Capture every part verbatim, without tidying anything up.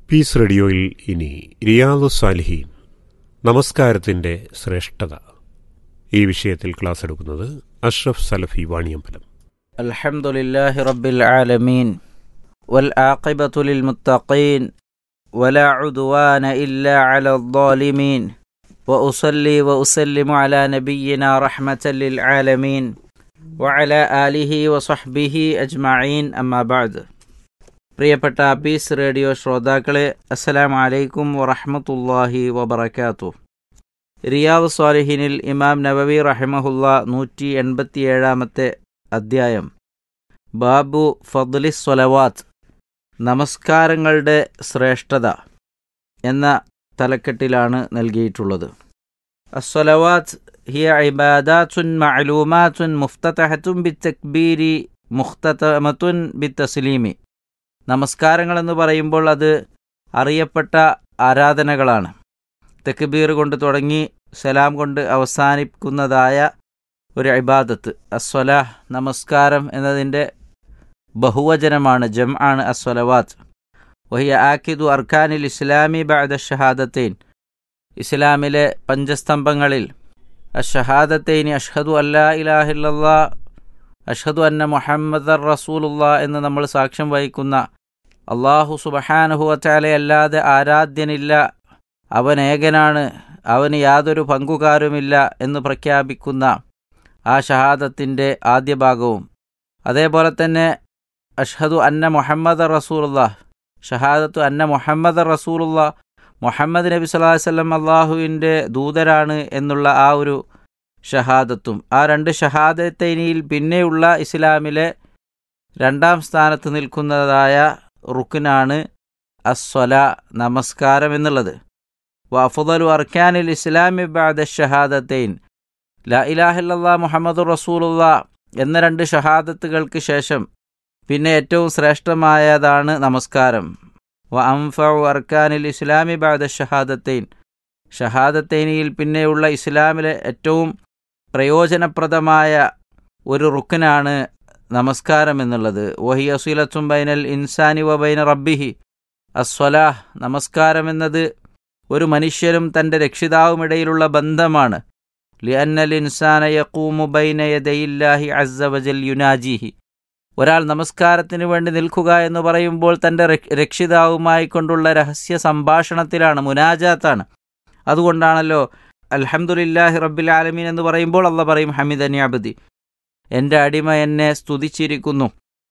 Piece റേഡിയോയിൽ ഇനി റിയാദുസ് സാലിഹീൻ, നമസ്കാരത്തിൻ്റെ ശ്രേഷ്ഠത. ഈ വിഷയത്തിൽ ക്ലാസ് എടുക്കുന്നത് അഷ്റഫ് സലഫി വാണിയമ്പലം. അൽഹംദുലില്ലാഹി റബ്ബിൽ ആലമീൻ വൽ ആഖിബത്തു ലിൽ മുത്തഖീൻ വലാ ഉദ്വാന ഇല്ലാ അലൽ ളാലിമീൻ വഉസല്ലി വഉസല്ലിമു അലാ നബിയ്യിനാ റഹ്മത്തൽ ലിൽ ആലമീൻ വഅലാ ആലിഹി വസഹ്ബിഹി അജ്മഈൻ. അമ്മാ ബഅദ്. പ്രിയപ്പെട്ട പീസ് റേഡിയോ ശ്രോതാക്കളെ, അസ്സലാമു അലൈക്കും വറഹ്മത്തുള്ളാഹി വബറകാതുഹു. റിയാദുസ് സാലിഹീനിൽ ഇമാം നവവി റഹിമഹുല്ലാ നൂറ്റി എൺപത്തി ഏഴാമത്തെ അധ്യായം ബാബു ഫദ്ലി സ്വലവാത്ത്, നമസ്കാരങ്ങളുടെ ശ്രേഷ്ഠത എന്ന തലക്കെട്ടിലാണ് നൽകിയിട്ടുള്ളത്. അസ്സലവാത്ത് ഹിയ ഇബാദാത്തുൻ മഅലൂമാത്തുൻ മുഫ്തതഹത്തുൻ ബിത്തക്ബീരി മുഖ്തതമത്തുൻ ബിത്തസ്ലീമി. നമസ്കാരങ്ങളെന്ന് പറയുമ്പോൾ അത് അറിയപ്പെട്ട ആരാധനകളാണ്. തക്ബീർ കൊണ്ട് തുടങ്ങി സലാം കൊണ്ട് അവസാനിക്കുന്നതായ ഒരു ഇബാദത്ത്. അസ്വലാഹ്, നമസ്കാരം എന്നതിൻ്റെ ബഹുവചനമാണ്, ജം ആണ് അസ്വലവാത്ത്. വഹിയ ആക്കിദു അർക്കാനിൽ ഇസ്ലാമി ബഅദ ഷഹാദത്തൈൻ, ഇസ്ലാമിലെ പഞ്ചസ്തംഭങ്ങളിൽ അഷഹാദത്തൈനി അഷ്ഹദു അല്ലാ ഇലാഹ ഇല്ലല്ലാഹ് അഷ്ഹദു അന്ന മുഹമ്മദർ റസൂലുള്ളാഹ് എന്ന് നമ്മൾ സാക്ഷ്യം വഹിക്കുന്ന അല്ലാഹു സുബ്ഹാനഹു വ തആല അല്ലാതെ ആരാധ്യനില്ല, അവൻ ഏകനാണ്, അവന് യാതൊരു പങ്കുകാരുമില്ല എന്ന് പ്രഖ്യാപിക്കുന്ന ആ ഷഹാദത്തിൻ്റെ ആദ്യ ഭാഗവും, അതേപോലെ തന്നെ അഷ്ഹദു അന്ന മുഹമ്മദ് റസൂലുള്ളാഹ്, ഷഹാദത്തു അന്ന മുഹമ്മദ് റസൂലുള്ളാഹ്, മുഹമ്മദ് നബി സല്ലല്ലാഹു അലൈഹി വസല്ലം അള്ളാഹുവിൻ്റെ ദൂതരാണ് എന്നുള്ള ആ ഒരു ഷഹാദത്തും, ആ രണ്ട് ഷഹാദത്തൈനിയിൽ പിന്നെയുള്ള ഇസ്ലാമിലെ രണ്ടാം സ്ഥാനത്ത് നിൽക്കുന്നതായ റുക്നാണ് അസ്വലാ, നമസ്കാരം എന്നുള്ളത്. വഅഫ്ളലു അർക്കാനിൽ ഇസ്ലാമി ബഅദ ഷഹാദത്തൈൻ, ലാ ഇലാഹ ഇല്ലല്ലാഹ് മുഹമ്മദുർ റസൂലുള്ളാഹ് എന്ന രണ്ട് ഷഹാദത്തുകൾക്ക് ശേഷം പിന്നെ ഏറ്റവും ശ്രേഷ്ഠമായതാണ് നമസ്കാരം. വ അൻഫഉ അർക്കാനിൽ ഇസ്ലാമി ബഅദ ഷഹാദത്തൈൻ, ഷഹാദത്തൈനിയിൽ പിന്നെയുള്ള ഇസ്ലാമിലെ ഏറ്റവും പ്രയോജനപ്രദമായ ഒരു റുക്നാണ് നമസ്കാരം എന്നുള്ളത്. വഹിയ സിലത്തുൻ ബൈനൽ ഇൻസാനി വ ബൈന റബ്ബിഹി, അസ്വലാഹ്, നമസ്കാരം എന്നത് ഒരു മനുഷ്യനും തൻ്റെ രക്ഷിതാവുമിടയിലുള്ള ബന്ധമാണ്. ലിഅന്നൽ ഇൻസാന യഖൂമു ബൈന യദയില്ലാഹി അസ്സ വജൽ യുനാജിഹി, ഒരാൾ നമസ്കാരത്തിന് വേണ്ടി നിൽക്കുക എന്ന് പറയുമ്പോൾ തൻ്റെ രക്ഷിതാവുമായി കൊണ്ടുള്ള രഹസ്യ സംഭാഷണത്തിലാണ്, മുനാജാത്താണ്. അതുകൊണ്ടാണല്ലോ അൽഹംദുലില്ലാഹി റബ്ബിൽ ആലമീൻ എന്ന് പറയുമ്പോൾ അല്ലാഹ് പറയും ഹമിദനി അബ്ദി, എൻ്റെ അടിമ എന്നെ സ്തുതിച്ചിരിക്കുന്നു.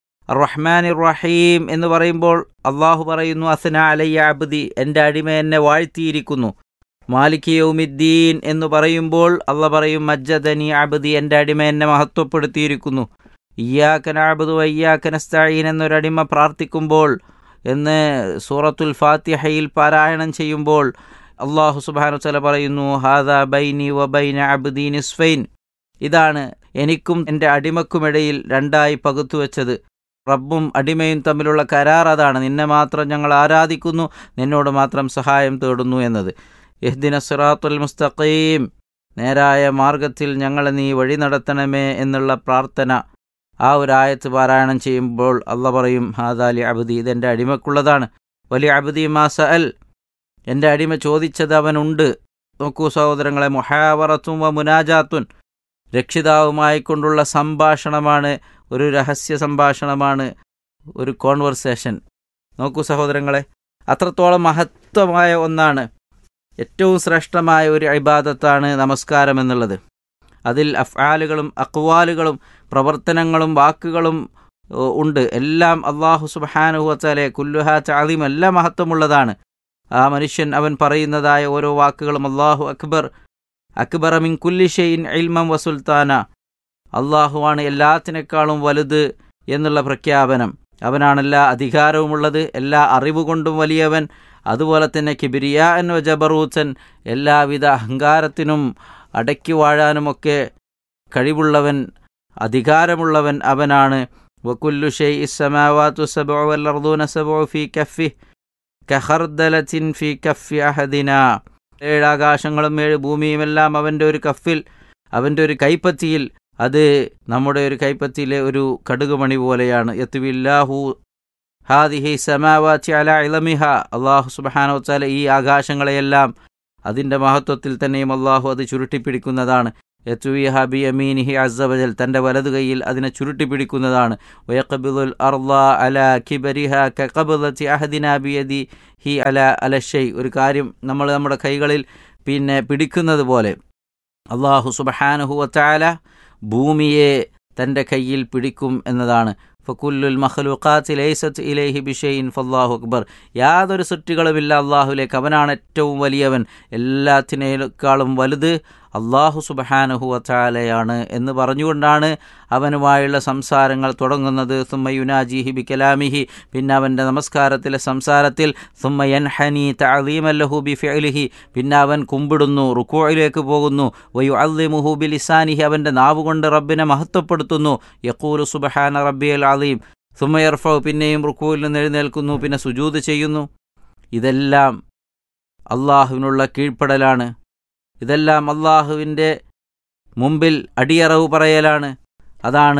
റഹ്മാനിർ റഹീം എന്ന് പറയുമ്പോൾ അള്ളാഹു പറയുന്നു അസ്ന അലയ്യ അബ്ദി, എൻ്റെ അടിമ എന്നെ വാഴ്ത്തിയിരിക്കുന്നു. മാലിക് യൗമിദ്ദീൻ എന്ന് പറയുമ്പോൾ അള്ളാഹ് പറയും മജ്ജദനി അബ്ദി, എൻ്റെ അടിമ എന്നെ മഹത്വപ്പെടുത്തിയിരിക്കുന്നു. ഇയ്യാക നഅ്ബുദു വ ഇയ്യാക നസ്തഈൻ എന്നൊരടിമ പ്രാർത്ഥിക്കുമ്പോൾ എന്ന് സൂറത്തുൽ ഫാത്തിഹയിൽ പാരായണം ചെയ്യുമ്പോൾ അള്ളാഹു സുബ്ഹാനഹു വ തആല പറയുന്നു ഹാദാ ബൈനി വ ബൈന അബ്ദി നിസ്ഫൈൻ, ഇതാണ് എനിക്കും എൻ്റെ അടിമക്കുമിടയിൽ രണ്ടായി പകുത്തുവെച്ചത്. റബ്ബും അടിമയും തമ്മിലുള്ള കരാർ അതാണ്, നിന്നെ മാത്രം ഞങ്ങൾ ആരാധിക്കുന്നു, നിന്നോട് മാത്രം സഹായം തേടുന്നു എന്നത്. ഇഹ്ദിന സിറാത്തുൽ മുസ്തഖീം, നേരായ മാർഗത്തിൽ ഞങ്ങളെ നീ വഴി നടത്തണമേ എന്നുള്ള പ്രാർത്ഥന ആ ഒരു ആയത്ത് പാരായണം ചെയ്യുമ്പോൾ അള്ളാഹ് പറയും ഹാദാ ലി അബ്ദി, ഇതെൻ്റെ അടിമക്കുള്ളതാണ്. വലി അബ്ദി മാ സഅൽ, എൻ്റെ അടിമ ചോദിച്ചത് അവനുണ്ട്. നോക്കൂ സഹോദരങ്ങളെ, മുഹാവറത്തും വ മുനാജാത്തുൻ, രക്ഷിതാവുമായി കൊണ്ടുള്ള സംഭാഷണമാണ്, ഒരു രഹസ്യ സംഭാഷണമാണ്, ഒരു കോൺവെർസേഷൻ. നോക്കൂ സഹോദരങ്ങളെ, അത്രത്തോളം മഹത്വമായ ഒന്നാണ്, ഏറ്റവും ശ്രേഷ്ഠമായ ഒരു ഇബാദത്താണ് നമസ്കാരം എന്നുള്ളത്. അതിൽ അഫ്ആലുകളും അഖ്വാലുകളും പ്രവർത്തനങ്ങളും വാക്കുകളും ഉണ്ട്. എല്ലാം അല്ലാഹു സുബ്ഹാനഹു വ തആല കുല്ലുഹാ തഅലീം, എല്ലാം മഹത്വമുള്ളതാണ്. ആ മനുഷ്യൻ അവൻ പറയുന്നതായ ഓരോ വാക്കുകളും അല്ലാഹു അക്ബർ, അക്ബറ മിൻ കുല്ലി ഷൈഇൻ ഇൽമൻ വ സുൽത്താന, അള്ളാഹുവാണ് എല്ലാത്തിനേക്കാളും വലുത് എന്നുള്ള പ്രഖ്യാപനം. അവനാണ് എല്ലാ അധികാരവുമുള്ളത്, എല്ലാ അറിവുകൊണ്ടും വലിയവൻ. അതുപോലെ തന്നെ കിബ്രിയാഅൻ വ ജബറൂത്തൻ, എല്ലാവിധ അഹങ്കാരത്തിനും അടക്കി വാഴാനുമൊക്കെ കഴിവുള്ളവൻ, അധികാരമുള്ളവൻ അവനാണ്. വകുല്ലു ഷൈഇ സ്സമാവാതു സബ്ഉ വൽ അർദൂന സബ്ഉ ഫീ കഫ്ഫി കഖർദലത്തിൻ ഫീ കഫ്ഫി അഹദിനാ, ഏഴാകാശങ്ങളും ഏഴ് ഭൂമിയുമെല്ലാം അവൻ്റെ ഒരു കഫിൽ, അവൻ്റെ ഒരു കൈപ്പത്തിയിൽ, അത് നമ്മുടെ ഒരു കൈപ്പത്തിയിലെ ഒരു കടുകുമണി പോലെയാണ്. യത്വില്ലാഹു ഹാദിഹി സമാവാതി അലാ ഇളമിഹ, അള്ളാഹു സുബ്ഹാനഹു വതആല ഈ ആകാശങ്ങളെയെല്ലാം അതിൻ്റെ മഹത്വത്തിൽ തന്നെയും അള്ളാഹു അത് ചുരുട്ടിപ്പിടിക്കുന്നതാണ്. യത്വീഹ ബി യമീനിഹി അസ്സ വജൽ, തൻ്റെ വലതു കൈയിൽ അതിനെ ചുരുട്ടിപ്പിടിക്കുന്നതാണ്. വയഖ്ബിദുൽ അർള അലാ കിബരിഹ കഖബ്ലതി അഹദിനാ ബിയദിഹി അലാ അലശൈ, ഒരു കാര്യം നമ്മൾ നമ്മുടെ കൈകളിൽ പിന്നെ പിടിക്കുന്നത് പോലെ അള്ളാഹു സുബ്ഹാനഹു വതആല ഭൂമിയെ തൻ്റെ കയ്യിൽ പിടിക്കും എന്നതാണ്. ഫകുല്ലുൽ മഖ്ലൂഖാത്തി ലൈസത് ഇലൈഹി ബിശൈഇൻ ഫല്ലാഹു അക്ബർ, യാതൊരു സൃഷ്ടികളുമില്ല അള്ളാഹുലേക്ക്, അവനാണ് ഏറ്റവും വലിയവൻ, എല്ലാത്തിനേക്കാളും വലുത് അള്ളാഹു സുബ്ഹാനഹു വതആലയാണ് എന്ന് പറഞ്ഞുകൊണ്ടാണ് അവനുമായുള്ള സംസാരങ്ങൾ തുടങ്ങുന്നത്. സുമ്മ യുനാജിഹി ബികലാമിഹി, പിന്നെ അവൻ്റെ നമസ്കാരത്തിലെ സംസാരത്തിൽ സുമ്മ യൻഹനി തഅളീമൻ ലഹു ബിഫിഅലിഹി, പിന്നെ അവൻ കുമ്പിടുന്നു, റുകൂഇലേക്ക് പോകുന്നു. വയുഅള്ളിമുഹു ബിലിസാനിഹി, അവൻ്റെ നാവ് കൊണ്ട് റബ്ബിനെ മഹത്വപ്പെടുത്തുന്നു. യഖൂലു സുബ്ഹാന റബ്ബിയൽ അളീം. സുമ്മ യർഫഉ, പിന്നെയും റുകൂഇൽ നിന്ന് എഴുന്നേൽക്കുന്നു, പിന്നെ സുജൂദ് ചെയ്യുന്നു. ഇതെല്ലാം അള്ളാഹുവിനുള്ള കീഴ്പ്പെടലാണ്. ഇതെല്ലാം അള്ളാഹുവിൻ്റെ മുമ്പിൽ അടിയറവ് പറയലാണ്. അതാണ്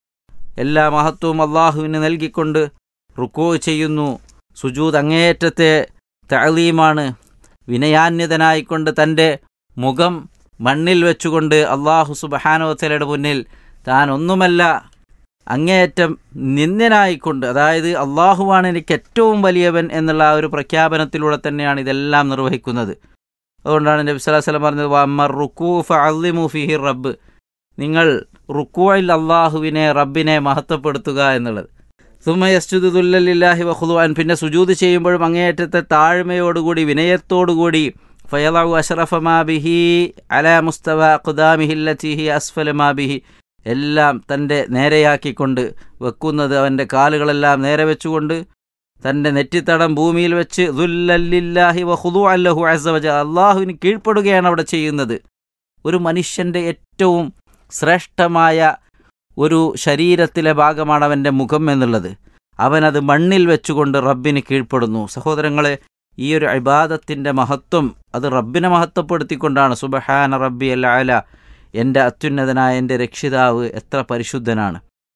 എല്ലാ മഹത്വവും അള്ളാഹുവിന് നൽകിക്കൊണ്ട് റുക്കൂ ചെയ്യുന്നു. സുജൂദ് അങ്ങേയറ്റത്തെ തഅലീമാണ്. വിനയാന്യതനായിക്കൊണ്ട് തൻ്റെ മുഖം മണ്ണിൽ വെച്ചുകൊണ്ട് അള്ളാഹു സുബ്ഹാനഹു വതആലയുടെ മുന്നിൽ താൻ ഒന്നുമല്ല, അങ്ങേയറ്റം നിന്ദ്യനായിക്കൊണ്ട്, അതായത് അള്ളാഹുവാണ് എനിക്ക് ഏറ്റവും വലിയവൻ എന്നുള്ള ആ ഒരു പ്രഖ്യാപനത്തിലൂടെ തന്നെയാണ് ഇതെല്ലാം നിർവഹിക്കുന്നത്. അതുകൊണ്ടാണ് നബി സല്ലല്ലാഹു അലൈഹി വസല്ലം പറഞ്ഞത് വഅമ്മർ റുക്കൂ ഫഅള്ളിമു ഫീഹി റബ്ബ്, നിങ്ങൾ റുക്കൂഇൽ അള്ളാഹുവിനെ റബ്ബിനെ മഹത്വപ്പെടുത്തുക എന്നുള്ളത്. സുമ്മ യസ്ജുദു ലില്ലാഹി വഖുദുഅൻ, പിന്നെ സുജൂദ് ചെയ്യുമ്പോഴും അങ്ങേയറ്റത്തെ താഴ്മയോടുകൂടി വിനയത്തോടുകൂടി ഫയളഉ അശ്റഫ മാ ബിഹി അലാ മുസ്തവ ഖുദാമിഹി അല്ലതി ഹി അസ്ഫല മാ ബിഹി, എല്ലാം തൻ്റെ നേരെയാക്കിക്കൊണ്ട് വെക്കുന്നത്, അവൻ്റെ കാലുകളെല്ലാം നേരെ വെച്ചുകൊണ്ട് തൻ്റെ നെറ്റിത്തടം ഭൂമിയിൽ വെച്ച് ദുല്ലല്ലാഹി വഖുദുഅൻ ലഹു അസ്സ വജൽ, അള്ളാഹുവിന് കീഴ്പ്പെടുകയാണ് അവിടെ ചെയ്യുന്നത്. ഒരു മനുഷ്യൻ്റെ ഏറ്റവും ശ്രേഷ്ഠമായ ഒരു ശരീരത്തിലെ ഭാഗമാണ് അവൻ്റെ മുഖം എന്നുള്ളത്. അവനത് മണ്ണിൽ വെച്ചുകൊണ്ട് റബ്ബിന് കീഴ്പ്പെടുന്നു. സഹോദരങ്ങളെ, ഈ ഒരു ഇബാദത്തിൻ്റെ മഹത്വം അത് റബ്ബിനെ മഹത്വപ്പെടുത്തിക്കൊണ്ടാണ്. സുബ്ഹാന റബ്ബിയൽ അഅല, എൻ്റെ അത്യുന്നതനായ എൻ്റെ രക്ഷിതാവ് എത്ര പരിശുദ്ധനാണ്.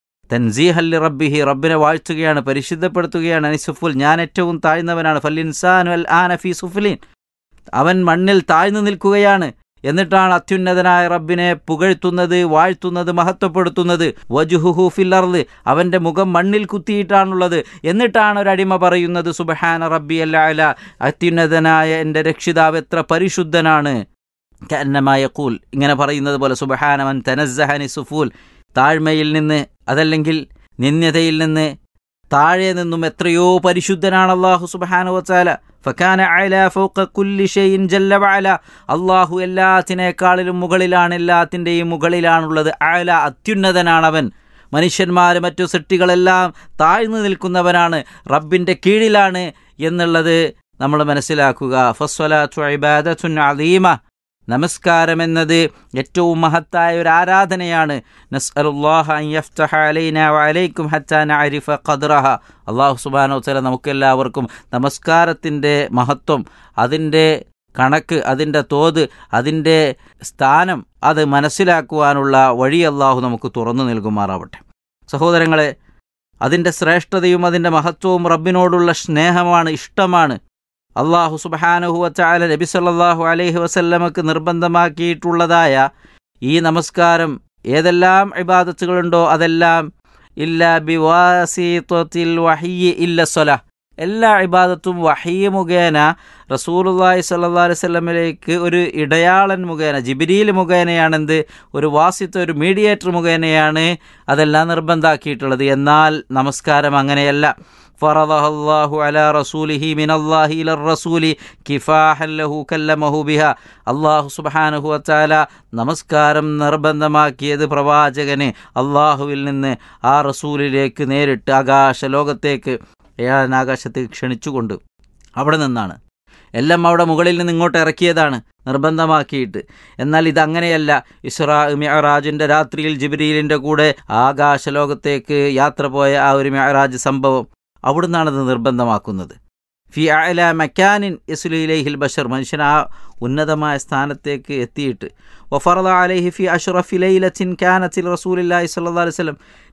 തൻസീഹൽ റബ്ബിഹി, റബ്ബിനെ വാഴ്ത്തുകയാണ്, പരിശുദ്ധപ്പെടുത്തുകയാണ്. അനിസുഫുൽ, ഞാൻ ഏറ്റവും താഴ്ന്നവനാണ്. ഫല്ലിൻസാനു അൽ ആന ഫീ സുഫ്ലിൻ, അവൻ മണ്ണിൽ താഴ്ന്നു നിൽക്കുകയാണ്. എന്നിട്ടാണ് അത്യുന്നതനായ റബ്ബിനെ പുകഴ്ത്തുന്നത്, വാഴ്ത്തുന്നത്, മഹത്വപ്പെടുത്തുന്നത്. വജ്ഹുഹു ഫിൽ അർള്, അവൻ്റെ മുഖം മണ്ണിൽ കുത്തിയിട്ടാണുള്ളത്. എന്നിട്ടാണ് ഒരടിമ പറയുന്നത് സുബ്ഹാന റബ്ബിയൽ അഅല, അത്യുന്നതനായ എൻ്റെ രക്ഷിതാവ് എത്ര പരിശുദ്ധനാണ്. കഅന്നമാ യഖൂൽ, ഇങ്ങനെ പറയുന്നത് പോലെ സുബ്ഹാന മൻ തനസ്സഹ അനി സുഫൂൽ, താഴ്മയിൽ നിന്ന്, അതല്ലെങ്കിൽ നിന്ദ്യതയിൽ നിന്ന്, താഴെ നിന്നും എത്രയോ പരിശുദ്ധനാണ് അല്ലാഹു സുബ്ഹാനഹു വതആല. ഫകാന അലാ ഫൗക കുല്ലി ഷൈഇൻ ജല്ല വഅല, അല്ലാഹു എല്ലാത്തിനേക്കാളിലും മുകളിലാണ്, എല്ലാത്തിൻ്റെയും മുകളിലാണുള്ളത്. അഅല, അത്യുന്നതനാണവൻ. മനുഷ്യന്മാർ മറ്റു സൃഷ്ടികളെല്ലാം താഴ്ന്നു നിൽക്കുന്നവനാണ്, റബ്ബിൻ്റെ കീഴിലാണ് എന്നുള്ളത് നമ്മൾ മനസ്സിലാക്കുക. ഫസ്സലാത്തു ഇബാദത്തുൻ അദീമ, നമസ്കാരമെന്നത് ഏറ്റവും മഹത്തായ ഒരു ആരാധനയാണ്. നസ്അലുല്ലാഹ അൻ യഫ്തഹ അലൈനാ വഅലൈക്കും ഹത്താ നഅരിഫ ഖദ്റഹ, അല്ലാഹു സുബ്ഹാനഹു വതആല നമുക്കെല്ലാവർക്കും നമസ്കാരത്തിൻ്റെ മഹത്വം, അതിൻ്റെ കണക്ക്, അതിൻ്റെ തോത്, അതിൻ്റെ സ്ഥാനം അത് മനസ്സിലാക്കുവാനുള്ള വഴി അല്ലാഹു നമുക്ക് തുറന്നു നൽകുമാറാവട്ടെ. സഹോദരങ്ങളെ, അതിൻ്റെ ശ്രേഷ്ഠതയും അതിൻ്റെ മഹത്വവും റബ്ബിനോടുള്ള സ്നേഹമാണ്, ഇഷ്ടമാണ്. അള്ളാഹു സുബ്ഹാനഹു വതആല നബി സല്ലല്ലാഹു അലൈഹി വസല്ലമക്ക് നിർബന്ധമാക്കിയിട്ടുള്ളതായ ഈ നമസ്കാരം, ഏതെല്ലാം ഇബാദത്തുകളുണ്ടോ അതെല്ലാം ഇല്ലാ ബിവാസിത്തത്തിൽ വഹയ്യി ഇല്ല സ്വലാ, എല്ലാ ഇബാദത്തും വഹയ്യ് മുഖേന റസൂലുള്ളാഹി സ്വല്ലല്ലാഹു അലൈഹി വസല്ലമയിലേക്ക് ഒരു ഇടയാളൻ മുഖേന, ജിബ്രീൽ മുഖേനയാണെന്ത്, ഒരു വാസിത്ത, ഒരു മീഡിയേറ്റർ മുഖേനയാണ് അതെല്ലാം നിർബന്ധാക്കിയിട്ടുള്ളത്. എന്നാൽ നമസ്കാരം അങ്ങനെയല്ല. ഫറദഹല്ലാഹു അലാ റസൂലിഹി മിനല്ലാഹി ഇലർ റസൂലി കിഫാഹൻ ലഹു കല്ലമഹു ബിഹാ, അല്ലാഹു സുബ്ഹാനഹു വതആല നമസ്കാരം നിർബന്ധമാക്കിയത് പ്രവാചകന് അല്ലാഹുവിൽ നിന്ന് ആ റസൂലിലേക്ക് നേരിട്ട് ആകാശ ലോകത്തേക്ക്, ഏഴാം ആകാശത്തേക്ക് ക്ഷണിച്ചുകൊണ്ട് അവിടെ നിന്നാണ്. എല്ലാം അവിടെ മുകളിൽ നിന്ന് ഇങ്ങോട്ട് ഇറക്കിയതാണ് നിർബന്ധമാക്കിയിട്ട്. എന്നാൽ ഇതങ്ങനെയല്ല. ഇസ്രാ മിഅ്റാജിൻ്റെ രാത്രിയിൽ ജിബ്രീലിൻ്റെ കൂടെ ആകാശലോകത്തേക്ക് യാത്ര പോയ ആ ഒരു മിഅ്റാജ് സംഭവം, അവിടുന്നാണത് നിർബന്ധമാക്കുന്നത്. ഫി അഅല മക്കാനിൻ യസ്ലു ഇലൈഹിൽ ബശർ, മനുഷ്യൻ ആ ഉന്നതമായ സ്ഥാനത്തേക്ക് എത്തിയിട്ട്. വഫറദ അലൈഹി ഫി അഷ്റഫി ലൈലത്തിൻ കാനത്തിൽ റസൂലുള്ളാഹി സ്വല്ലല്ലാഹു അലൈഹി വസല്ലം,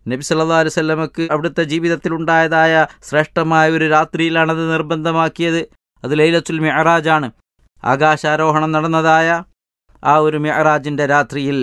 നബി സല്ലല്ലാഹു അലൈഹി വസല്ലമക്ക് അവിടുത്തെ ജീവിതത്തിലുണ്ടായതായ ശ്രേഷ്ഠമായ ഒരു രാത്രിയിലാണത് നിർബന്ധമാക്കിയത്. അത് ലൈലത്തുൽ മിഅ്റാജാണ്. ആകാശാരോഹണം നടന്നതായ ആ ഒരു മിഅ്റാജിൻ്റെ രാത്രിയിൽ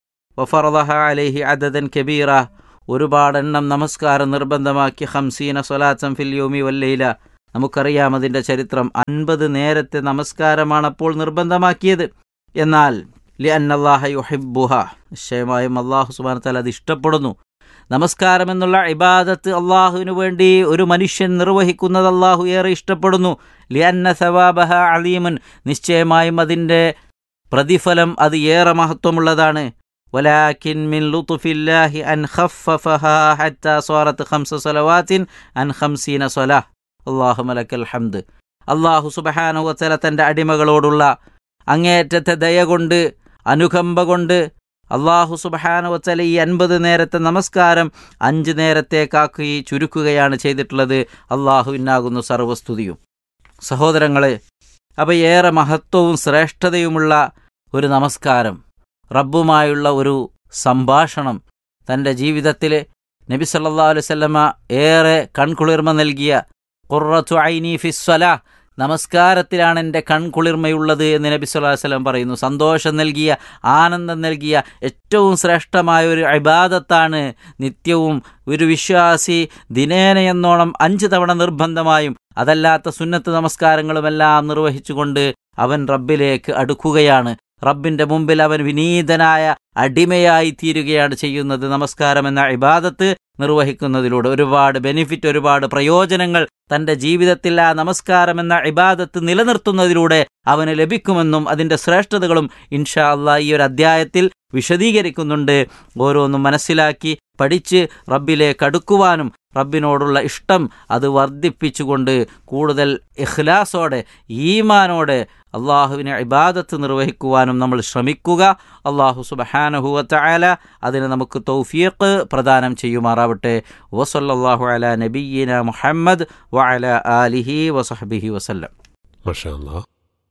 വഫറദഹ അലൈഹി അദദൻ കബീറ, ഒരുപാടെണ്ണം നമസ്കാരം നിർബന്ധമാക്കി. ഖംസീന സ്വലാത്തൻ ഫിൽ യൗമി വൽ ലൈല, നമുക്കറിയാം അതിൻ്റെ ചരിത്രം. അൻപത് നേരത്തെ നമസ്കാരമാണ് അപ്പോൾ നിർബന്ധമാക്കിയത്. എന്നാൽ ലിഅന്നല്ലാഹ യുഹിബ്ബുഹ, നിശ്ചയമായും അല്ലാഹു സുബ്ഹാനഹു വ തആല അത് ഇഷ്ടപ്പെടുന്നു. നമസ്കാരം എന്നുള്ള ഇബാദത്ത് അള്ളാഹുവിനു വേണ്ടി ഒരു മനുഷ്യൻ നിർവഹിക്കുന്നത് അള്ളാഹു ഏറെ ഇഷ്ടപ്പെടുന്നു. ലിഅന്ന സവാബഹ അലീമുൻ, നിശ്ചയമായും അതിൻ്റെ പ്രതിഫലം അത് ഏറെ മഹത്വമുള്ളതാണ്. വലാകിൻ മിൻ ലുത്ഫില്ലാഹി അൻ ഖഫഫഹാ ഹത്താ സ്വറത് ഖംസ സ്വലവാത്തിൻ അൻ ഖംസീന സ്വലാഹ്. അല്ലാഹുമ്മ ലക്കൽ ഹംദ്. അല്ലാഹു സുബ്ഹാനഹു വ തആല തൻ്റെ അടിമകളോടുള്ള അങ്ങേയറ്റത്തെ ദയ കൊണ്ട്, അനുകമ്പ കൊണ്ട് അല്ലാഹു സുബ്ഹാനഹു വ തആല ഈ അൻപത് നേരത്തെ നമസ്കാരം അഞ്ച് നേരത്തേക്കാക്കി ചുരുക്കുകയാണ് ചെയ്തിട്ടുള്ളത്. അല്ലാഹുവിനാകുന്നു സർവസ്തുതിയും. സഹോദരങ്ങളെ, അപ്പോൾ ഏറെ മഹത്വവും ശ്രേഷ്ഠതയുമുള്ള ഒരു നമസ്കാരം, റബ്ബുമായുള്ള ഒരു സംഭാഷണം, തൻ്റെ ജീവിതത്തിൽ നബി സല്ലല്ലാഹു അലൈഹി വസല്ലമ ഏറെ കൺകുളിർമ നൽകിയ ഖുർറത്തു ഐനി ഫിസ്സലാ, നമസ്കാരത്തിലാണ് എൻ്റെ കൺകുളിർമയുള്ളത് എന്ന് നബി സല്ലല്ലാഹു അലൈഹി വസല്ലം പറയുന്നു. സന്തോഷം നൽകിയ, ആനന്ദം നൽകിയ ഏറ്റവും ശ്രേഷ്ഠമായ ഒരു ഇബാദത്താണ് നിത്യവും ഒരു വിശ്വാസി ദിനേനയെന്നോണം അഞ്ച് തവണ നിർബന്ധമായും അതല്ലാത്ത സുന്നത്ത് നമസ്കാരങ്ങളുമെല്ലാം നിർവഹിച്ചുകൊണ്ട് അവൻ റബ്ബിലേക്ക് അടുക്കുകയാണ്. റബ്ബിൻ്റെ മുമ്പിൽ അവൻ വിനീതനായ അടിമയായി തീരുകയാണ് ചെയ്യുന്നത്. നമസ്കാരം എന്ന ഇബാദത്ത് നിർവഹിക്കുന്നതിലൂടെ ഒരുപാട് ബെനിഫിറ്റ്, ഒരുപാട് പ്രയോജനങ്ങൾ തൻ്റെ ജീവിതത്തിൽ ആ നമസ്കാരം എന്ന ഇബാദത്ത് നിലനിർത്തുന്നതിലൂടെ അവന് ലഭിക്കുമെന്നും അതിൻ്റെ ശ്രേഷ്ഠതകളും ഇൻഷാ അല്ലാഹ് ഈ ഒരു അധ്യായത്തിൽ വിശദീകരിക്കുന്നുണ്ട്. ഓരോന്നും മനസ്സിലാക്കി പഠിച്ച് റബ്ബിലേക്ക് അടുക്കുവാനും റബ്ബിനോടുള്ള ഇഷ്ടം അത് വർദ്ധിപ്പിച്ചുകൊണ്ട് കൂടുതൽ ഇഖ്ലാസോടെ ഈമാനോടെ അള്ളാഹുവിനെ ഇബാദത്ത് നിർവഹിക്കുവാനും നമ്മൾ ശ്രമിക്കുക. അള്ളാഹു സുബ്ഹാനഹു വ തആല അതിന് നമുക്ക് തൗഫീഖ് പ്രദാനം ചെയ്യുമാറാവട്ടെ. വസല്ലല്ലാഹു അലാ നബിയ്യിന മുഹമ്മദ് വഅലാ ആലിഹി വസഹ്ബിഹി വസല്ലം. മാഷാ അല്ലാഹ്.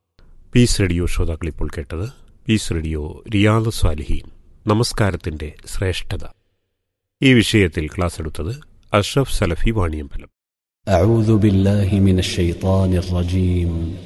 പീസ് റേഡിയോ ശ്രോതാക്കൾ ഇപ്പോൾ കേട്ടത് പീസ് റേഡിയോ റിയാദ് സ്വാലിഹീൻ, നമസ്കാരത്തിൻ്റെ ശ്രേഷ്ഠത. ഈ വിഷയത്തിൽ ക്ലാസ് എടുത്തത് അഷ്റഫ് സലഫി വാണിയമ്പലം. أعوذ بالله من الشيطان الرجيم